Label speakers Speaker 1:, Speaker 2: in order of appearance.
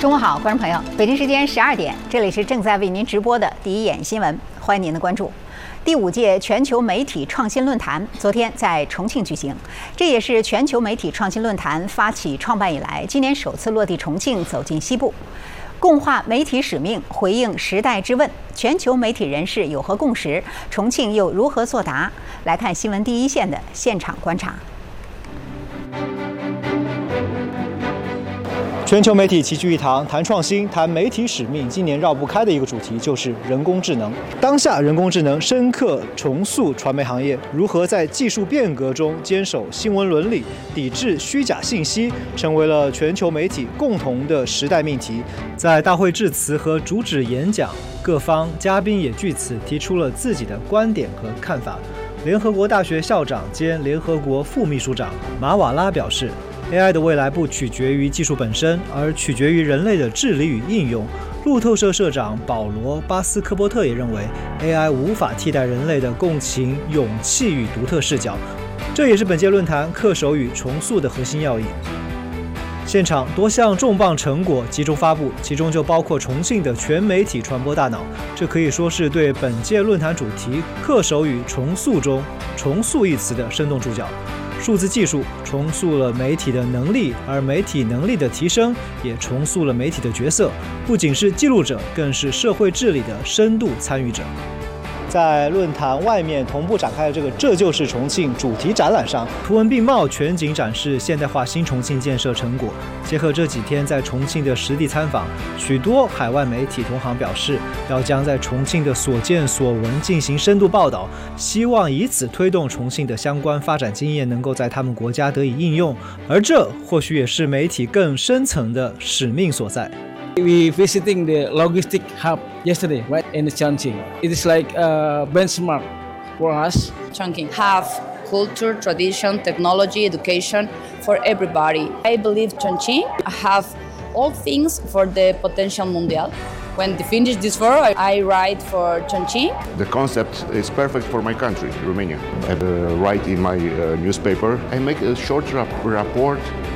Speaker 1: 中午好，观众朋友，北京时间12点，这里是正在为您直播的第一眼新闻，欢迎您的关注。第5届全球媒体创新论坛昨天在重庆举行，这也是全球媒体创新论坛发起创办以来，今年首次落地重庆，走进西部。共话媒体使命，回应时代之问，全球媒体人士有何共识？重庆又如何作答？来看新闻第一线的现场观察。
Speaker 2: 全球媒体齐聚一堂，谈创新，谈媒体使命。今年绕不开的一个主题就是人工智能。当下，人工智能深刻重塑传媒行业，如何在技术变革中坚守新闻伦理，抵制虚假信息，成为了全球媒体共同的时代命题。在大会致辞和主旨演讲，各方嘉宾也据此提出了自己的观点和看法。联合国大学校长兼联合国副秘书长马瓦拉表示，AI 的未来不取决于技术本身，而取决于人类的治理与应用。路透社社长保罗·巴斯科波特也认为 ，AI 无法替代人类的共情、勇气与独特视角，这也是本届论坛恪守与重塑的核心要义。现场多项重磅成果集中发布，其中就包括重庆的全媒体传播大脑，这可以说是对本届论坛主题恪守与重塑中“重塑”一词的生动注脚。数字技术重塑了媒体的能力，而媒体能力的提升也重塑了媒体的角色，不仅是记录者，更是社会治理的深度参与者。在论坛外面同步展开的这就是重庆主题展览上，图文并茂全景展示现代化新重庆建设成果。结合这几天在重庆的实地参访，许多海外媒体同行表示，要将在重庆的所见所闻进行深度报道，希望以此推动重庆的相关发展经验能够在他们国家得以应用，而这或许也是媒体更深层的使命所在。
Speaker 3: We visiting the logistic hub yesterday, right, in Chongqing. It is like a benchmark for us.
Speaker 4: Chongqing have culture, tradition, technology, education for everybody. I believe Chongqing have all things for the potential mundial. When they finish this war, I write for Chongqing.
Speaker 5: The concept is perfect for my country, Romania. I write in my newspaper. I make a short report